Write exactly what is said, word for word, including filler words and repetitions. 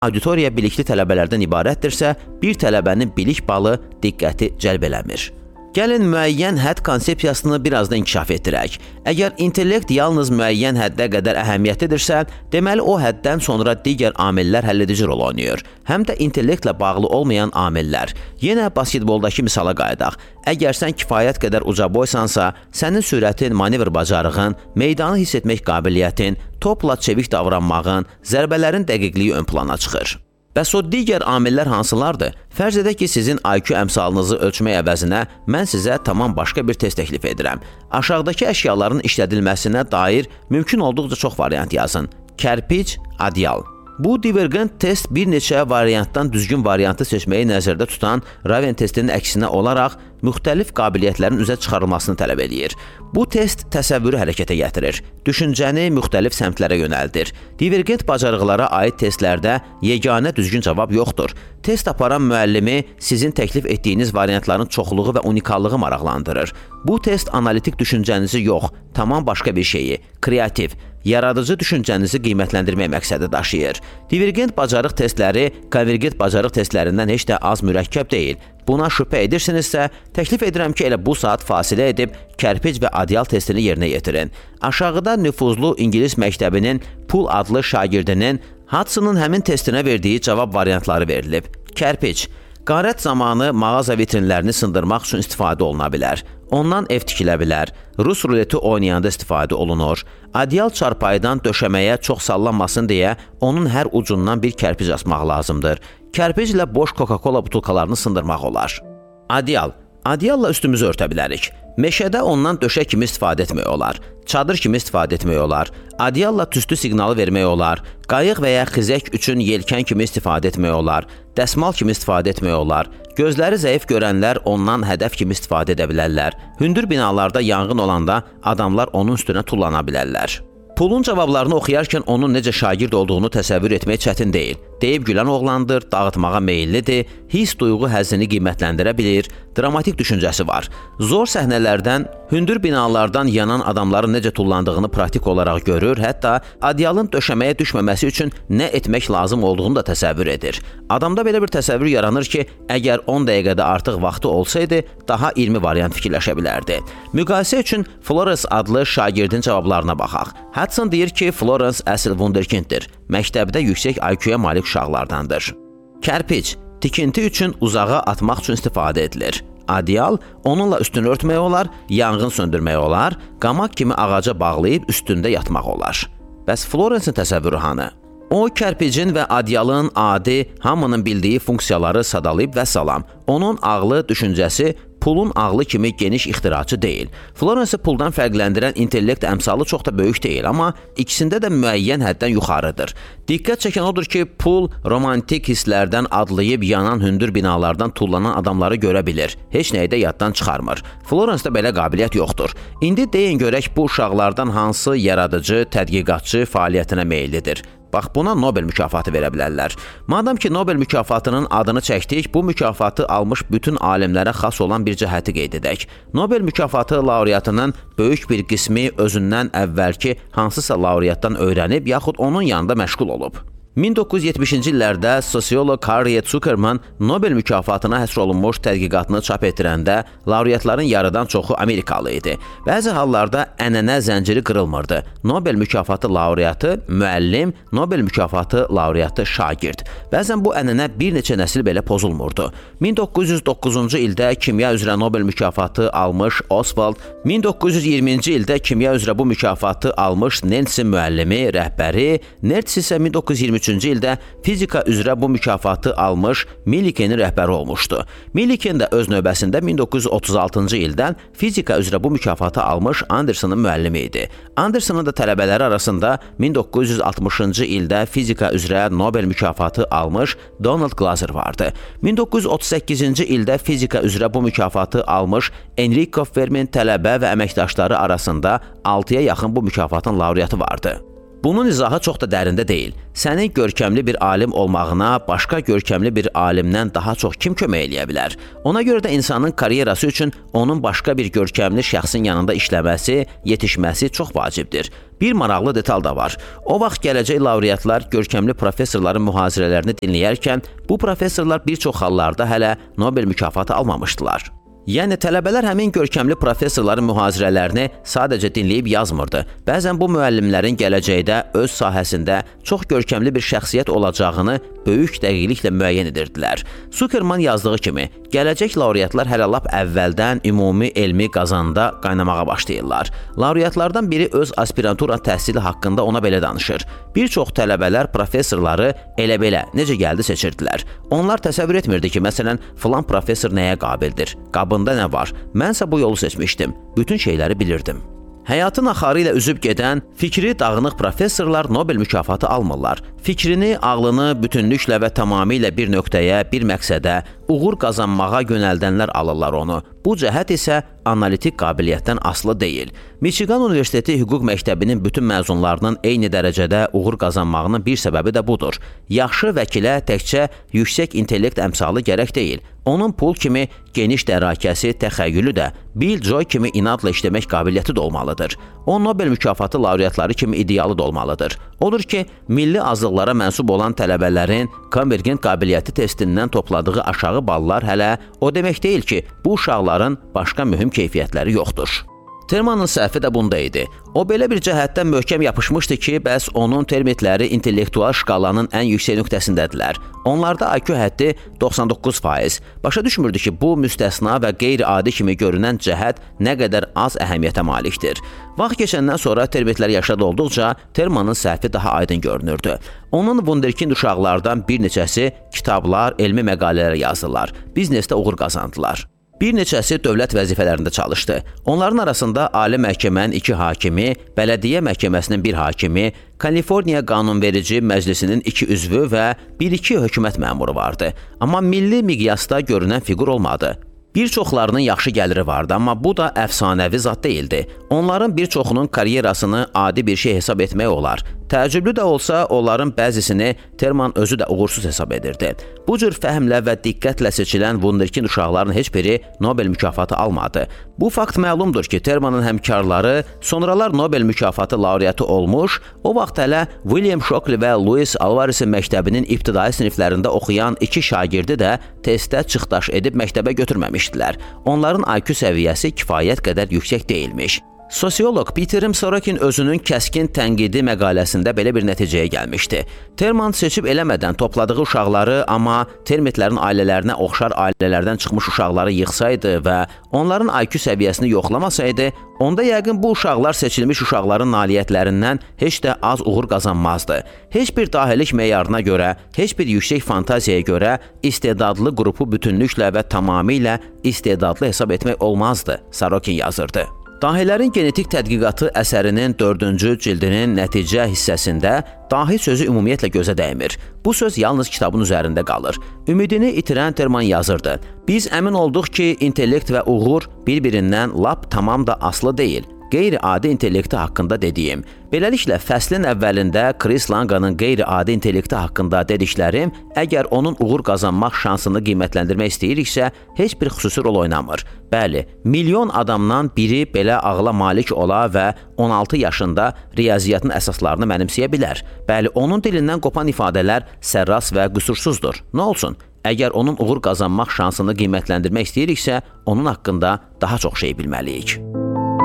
auditoriya bilikli tələbələrdən ibarətdirsə, bir tələbənin bilik balı diqqəti cəlb eləmir. Gəlin müəyyən hədd konsepsiyasını biraz da inkişaf etdirək. Əgər intellekt yalnız müəyyən həddə qədər əhəmiyyətlidirsə, deməli o həddən sonra digər amillər həlledici rol oynayır. Həm də intellektlə bağlı olmayan amillər. Yenə basketboldakı misala qayıdaq. Əgər sən kifayət qədər uca boysansa, sənin sürətin, manevr bacarığın, meydanı hiss etmək qabiliyyətin, topla çevik davranmağın, zərbələrin dəqiqliyi ön plana çıxır. Bəs o digər amillər hansılardır? Fərz edək ki, sizin I Q əmsalınızı ölçmək əvəzinə mən sizə tamam başqa bir test təklif edirəm. Aşağıdakı əşyaların işlədilməsinə dair mümkün olduqca çox variant yazın. Kərpic, adyal. Bu divergent test bir neçə variantdan düzgün variantı seçməyi nəzərdə tutan Raven testinin əksinə olaraq müxtəlif qabiliyyətlərin üzə çıxarılmasını tələb edir. Bu test təsəvvürü hərəkətə gətirir, düşüncəni müxtəlif səmtlərə yönəldir. Divergent bacarıqlara aid testlərdə yeganə düzgün cavab yoxdur. Test aparan müəllimi sizin təklif etdiyiniz variantların çoxluğu və unikallığı maraqlandırır. Bu test analitik düşüncənizi yox, tamam başqa bir şeyi, kreativ, yaradıcı düşüncənizi qiymətləndirmək məqsədi daşıyır. Divergent bacarıq testləri konvergent bacarıq testlərindən heç də az mürəkkəb deyil. Buna şübhə edirsinizsə, təklif edirəm ki, elə bu saat fasilə edib kərpic və adyal testini yerinə yetirin. Aşağıda nüfuzlu İngilis məktəbinin Pool adlı şagirdinin Hudson'ın həmin testinə verdiyi cavab variantları verilib. Kərpic. Qarət zamanı mağaza vitrinlərini sındırmaq üçün istifadə oluna bilər. Ondan ev tikilə bilər. Rus ruleti oynayanda istifadə olunur. Adyal çarpayıdan döşəməyə çox sallanmasın deyə onun hər ucundan bir kərpic asmaq lazımdır. Kərpiclə boş Coca-Cola butulkalarını sındırmaq olar. Adyal. Adyalla üstümüzü örtə bilərik. Meşədə ondan döşək kimi istifadə etmək olar. Çadır kimi istifadə etmək olar. Adyalla tüstü siqnalı vermək olar. Qayıq və ya xizək üçün yelkən kimi istifadə etmək olar. Dəsmal kimi istifadə etmək olar. Gözləri zəif görənlər ondan hədəf kimi istifadə edə bilərlər. Hündür binalarda yanğın olanda adamlar onun üstünə tullana bilərlər. Pulun cavablarını oxuyarkən onun necə şagird olduğunu təsəvvür etmək çətin deyil. Deyib gülən oğlandır, dağıtmağa meyillidir, hiss duyğu həzzini qiymətləndirə bilir, dramatik düşüncəsi var. Zor səhnələrdən, hündür binalardan yanan adamların necə tullandığını praktik olaraq görür, hətta adyalın döşəməyə düşməməsi üçün nə etmək lazım olduğunu da təsəvvür edir. Adamda belə bir təsəvvür yaranır ki, əgər on dəqiqədə artıq vaxtı olsaydı, daha iyirmi variant fikirləşə bilərdi. Müqayisə üçün Florence adlı şagirdin cavablarına baxaq. Hudson deyir ki, Florence əsl wunderkinddir. Məktəbdə yüksək I Q-yə malik uşaqlardandır. Kərpic, tikinti üçün uzağa atmaq üçün istifadə edilir. Adyal, onunla üstünü örtmək olar, yanğın söndürmək olar, qamaq kimi ağaca bağlayıb üstündə yatmaq olar. Bəs Florence'in təsəvvürü hanı? O, kərpicin və adyalın adi, hamının bildiyi funksiyaları sadalayıb və salam. Onun ağlı, düşüncəsi pulun ağlı kimi geniş ixtiraçı deyil. Florence puldan fərqləndirən intellekt əmsalı çox da böyük deyil, amma ikisində də müəyyən həddən yuxarıdır. Diqqət çəkən odur ki, pul romantik hisslərdən adlayıb yanan hündür binalardan tullanan adamları görə bilir. Heç nəyi də yaddan çıxarmır. Florence-da belə qabiliyyət yoxdur. İndi deyin görək bu uşaqlardan hansı yaradıcı, tədqiqatçı fəaliyyətinə meyillidir. Bax, buna Nobel mükafatı verə bilərlər. Madam ki, Nobel mükafatının adını çəkdik, bu mükafatı almış bütün alimlərə xas olan bir cəhəti qeyd edək. Nobel mükafatı laureatının böyük bir qismi özündən əvvəlki hansısa laureatdan öyrənib, yaxud onun yanında məşğul olub. min doqquz yüz yetmişinci illərdə sosiolog Harriet Zuckerman Nobel mükafatına həsr olunmuş tədqiqatını çap etdirəndə laureatların yarıdan çoxu Amerikalı idi. Bəzi hallarda ənənə zənciri qırılmırdı. Nobel mükafatı laureatı müəllim, Nobel mükafatı laureatı şagird. Bəzən bu ənənə bir neçə nəsil belə pozulmurdu. min doqquz yüz doqquzuncu ildə kimya üzrə Nobel mükafatı almış Oswald, min doqquz yüz iyirminci ildə kimya üzrə bu mükafatı almış Nancy müəllimi, rəhbəri, Nertz isə min doqquz yüz iyirmi üçüncü ildə fizika üzrə bu mükafatı almış Millikenin rəhbəri olmuşdu. Milliken də öz növbəsində min doqquz yüz otuz altıncı ildən fizika üzrə bu mükafatı almış Andersonun müəllimi idi. Andersonun da tələbələri arasında min doqquz yüz altmışıncı ildə fizika üzrə Nobel mükafatı almış Donald Glaser vardı. min doqquz yüz otuz səkkizinci ildə fizika üzrə bu mükafatı almış Enrico Fermi tələbə və əməkdaşları arasında altıya yaxın bu mükafatın laureatı vardı. Bunun izahı çox da dərində deyil. Sənin görkəmli bir alim olmağına başqa görkəmli bir alimdən daha çox kim kömək eləyə bilər? Ona görə də insanın karyerası üçün onun başqa bir görkəmli şəxsin yanında işləməsi, yetişməsi çox vacibdir. Bir maraqlı detal da var. O vaxt gələcək laureatlar görkəmli professorların mühazirələrini dinləyərkən, bu professorlar bir çox hallarda hələ Nobel mükafatı almamışdılar. Yəni, tələbələr həmin görkəmli professorların mühazirələrini sadəcə dinləyib yazmırdı. Bəzən bu müəllimlərin gələcəkdə öz sahəsində çox görkəmli bir şəxsiyyət olacağını böyük dəqiqliklə müəyyən edirdilər. Zuckerman yazdığı kimi, gələcək laureatlar hələ lap əvvəldən ümumi elmi qazanda qaynamağa başlayırlar. Laureatlardan biri öz aspirantura təhsili haqqında ona belə danışır. Bir çox tələbələr professorları elə-belə necə gəldi seçirdilər. Onlar təsəvvür etmirdi ki, məsələn, filan professor nəyə qabildir? Qabında nə var? Mənsə bu yolu seçmişdim. Bütün şeyləri bilirdim. Həyatın axarı ilə üzüb gedən, fikri dağınıq professorlar Nobel mükafatı almırlar. Fikrini, ağlını bütünlüklə və tamamilə bir nöqtəyə, bir məqsədə, uğur qazanmağa yönəldənlər alırlar onu. Bu cəhət isə analitik qabiliyyətdən asılı deyil. Michigan Universiteti Hüquq Məktəbinin bütün məzunlarının eyni dərəcədə uğur qazanmağının bir səbəbi də budur. Yaxşı vəkilə təkcə yüksək intellekt əmsalı gərək deyil. Onun pul kimi geniş dərakəsi, təxəyyülü də, Bill Joy kimi inadla işləmək qabiliyyəti də olmalıdır. O, Nobel mükafatı laureatları kimi idealı da olmalıdır. Odur ki, milli azlıqlara mənsub olan tələbələrin Convergent qabiliyyəti testindən topladığı aşağı ballar hələ o demək deyil ki, bu uşaqların başqa mühüm keyfiyyətləri yoxdur. Termanın səhvi də bunda idi. O belə bir cəhətdən möhkəm yapışmışdı ki, bəs onun termitləri intellektual şkalanın ən yüksək nöqtəsindədirlər. Onlarda I Q həddi doxsan doqquz faiz. Başa düşmürdü ki, bu müstəsna və qeyri-adi kimi görünən cəhət nə qədər az əhəmiyyətə malikdir. Vaxt keçəndən sonra termitlər yaşa dolduqca Termanın səhvi daha aydın görünürdü. Onun wunderkind uşaqlardan bir neçəsi kitablar, elmi məqalələr yazdılar. Biznesdə uğur qazandılar. Bir neçəsi dövlət vəzifələrində çalışdı. Onların arasında Ali Məhkəmənin iki hakimi, Bələdiyyə Məhkəməsinin bir hakimi, Kaliforniya Qanunverici Məclisinin iki üzvü və bir-iki hökumət məmuru vardı. Amma milli miqyasda görünən fiqur olmadı. Bir çoxlarının yaxşı gəliri vardı, amma bu da əfsanəvi zat deyildi. Onların bir çoxunun karyerasını adi bir şey hesab etmək olar. Təəccüblü də olsa, onların bəzisini Terman özü də uğursuz hesab edirdi. Bu cür fəhmlə və diqqətlə seçilən wunderkind uşaqların heç biri Nobel mükafatı almadı. Bu fakt məlumdur ki, Termanın həmkarları sonralar Nobel mükafatı laureatı olmuş, o vaxt hələ William Shockley və Louis Alvarez'in məktəbinin ibtidai siniflərində oxuyan iki şagirdi də testdə çıxdaş edib məktəbə götürməmişdilər. Onların I Q səviyyəsi kifayət qədər yüksək deyilmiş. Sosiolog Peter M. Sorokin özünün kəskin tənqidi məqaləsində belə bir nəticəyə gəlmişdi. Terman seçib eləmədən topladığı uşaqları, amma termitlərin ailələrinə oxşar ailələrdən çıxmış uşaqları yığsaydı və onların I Q səviyyəsini yoxlamasaydı, onda yəqin bu uşaqlar seçilmiş uşaqların nailiyyətlərindən heç də az uğur qazanmazdı. Heç bir dahilik meyarına görə, heç bir yüksək fantaziyaya görə istedadlı qrupu bütünlüklə və tamamilə istedadlı hesab etmək olmazdı, Sorokin yazırdı. Dahilərin genetik tədqiqatı əsərinin dördüncü cildinin nəticə hissəsində dahi sözü ümumiyyətlə gözə dəymir. Bu söz yalnız kitabın üzərində qalır. Ümidini itirən Terman yazırdı. Biz əmin olduq ki, intellekt və uğur bir-birindən lap tamam da aslı deyil. Qeyri-adi intellekti haqqında dediyim. Beləliklə, fəslin əvvəlində Chris Langanın qeyri-adi intellekti haqqında dediklərim, əgər onun uğur qazanmaq şansını qiymətləndirmək istəyiriksə, heç bir xüsusi rol oynamır. Bəli, milyon adamdan biri belə ağla malik ola və on altı yaşında riyaziyyatın əsaslarını mənimsəyə bilər. Bəli, onun dilindən qopan ifadələr sərras və qüsursuzdur. Nə olsun? Əgər onun uğur qazanmaq şansını qiymətləndirmək istəyiriksə, onun haqqında daha çox şey bilməliyik.